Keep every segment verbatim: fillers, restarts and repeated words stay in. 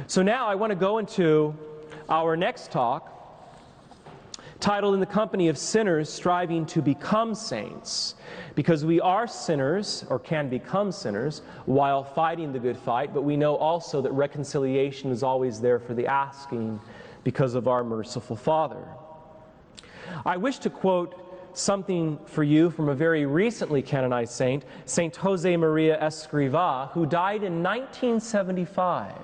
So now I want to go into our next talk, titled "In the Company of Sinners Striving to Become Saints," because we are sinners, or can become sinners, while fighting the good fight, but we know also that reconciliation is always there for the asking because of our merciful Father. I wish to quote something for you from a very recently canonized saint, Saint Josemaria Escrivá, who died in nineteen seventy-five.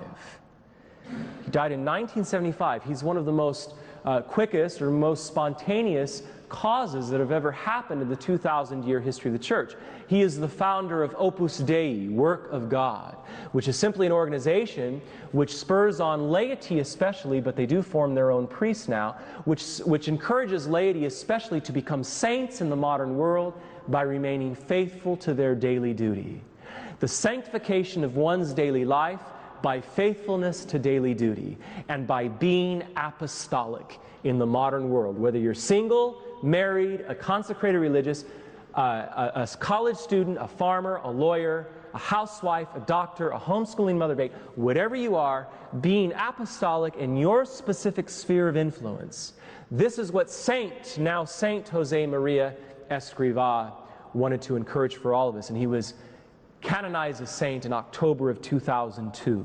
He died in nineteen seventy-five. He's one of the most uh, quickest or most spontaneous causes that have ever happened in the two thousand year history of the Church. He is the founder of Opus Dei, Work of God, which is simply an organization which spurs on laity especially, but they do form their own priests now, which, which encourages laity especially to become saints in the modern world by remaining faithful to their daily duty. The sanctification of one's daily life by faithfulness to daily duty and by being apostolic in the modern world, whether you're single, married, a consecrated religious, uh, a, a college student, a farmer, a lawyer, a housewife, a doctor, a homeschooling mother babe, whatever you are, being apostolic in your specific sphere of influence. This is what Saint, now Saint Josemaria Escrivá, wanted to encourage for all of us, and he was canonized as saint in October of two thousand two.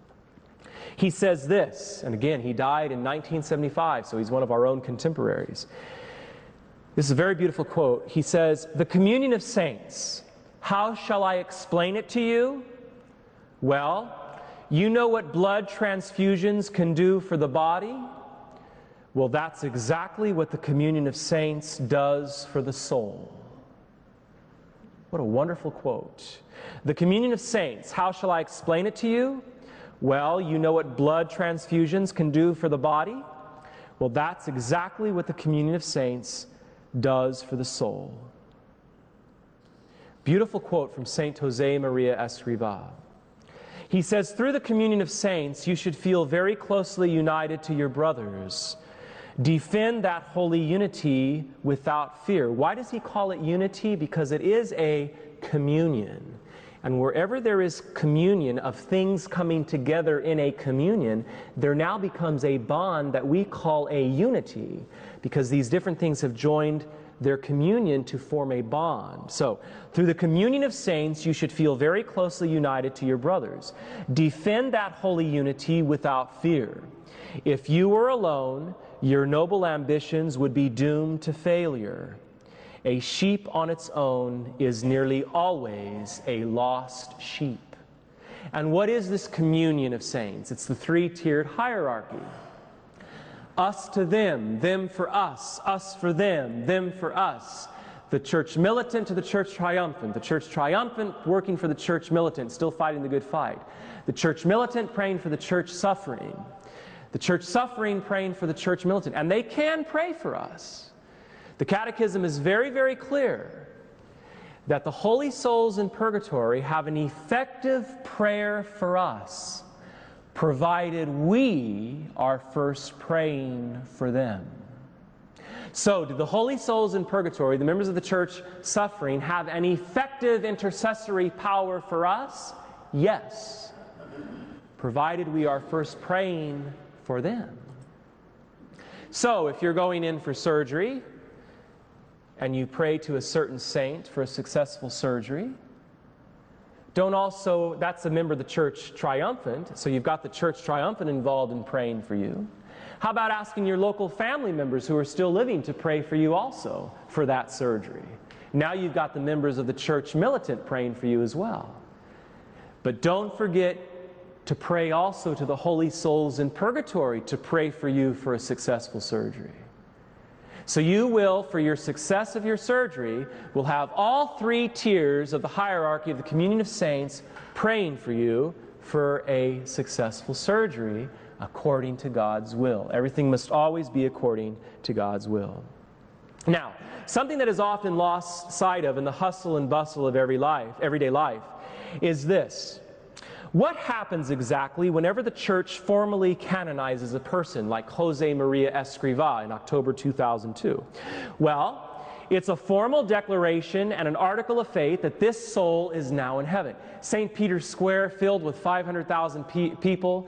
He says this, and again, he died in nineteen seventy-five, so he's one of our own contemporaries. This is a very beautiful quote. He says, "The communion of saints, how shall I explain it to you? Well, you know what blood transfusions can do for the body? Well, that's exactly what the communion of saints does for the soul." What a wonderful quote. The communion of saints, how shall I explain it to you? Well, you know what blood transfusions can do for the body? Well, that's exactly what the communion of saints does for the soul. Beautiful quote from Saint Josemaria Escrivá. He says, through the communion of saints, you should feel very closely united to your brothers. Defend that holy unity without fear. Why does he call it unity? Because it is a communion. And wherever there is communion of things coming together in a communion, there now becomes a bond that we call a unity, because these different things have joined their communion to form a bond. So, through the communion of saints, you should feel very closely united to your brothers. Defend that holy unity without fear. If you were alone, your noble ambitions would be doomed to failure. A sheep on its own is nearly always a lost sheep. And what is this communion of saints? It's the three-tiered hierarchy. Us to them, them for us, us for them, them for us. The church militant to the church triumphant. The church triumphant working for the church militant, still fighting the good fight. The church militant praying for the church suffering. The church suffering praying for the church militant. And they can pray for us. The Catechism is very, very clear that the holy souls in purgatory have an effective prayer for us, provided we are first praying for them. So, do the holy souls in purgatory, the members of the church suffering, have an effective intercessory power for us? Yes, provided we are first praying for them. So, if you're going in for surgery, and you pray to a certain saint for a successful surgery, don't also, that's a member of the church triumphant, so you've got the church triumphant involved in praying for you. How about asking your local family members who are still living to pray for you also for that surgery? Now you've got the members of the church militant praying for you as well. But don't forget to pray also to the holy souls in purgatory to pray for you for a successful surgery. So you will, for your success of your surgery, will have all three tiers of the hierarchy of the communion of saints praying for you for a successful surgery according to God's will. Everything must always be according to God's will. Now, something that is often lost sight of in the hustle and bustle of every life, everyday life is this. What happens exactly whenever the church formally canonizes a person like Josemaria Escrivá in October two thousand two? Well, it's a formal declaration and an article of faith that this soul is now in heaven. Saint Peter's Square filled with five hundred thousand pe people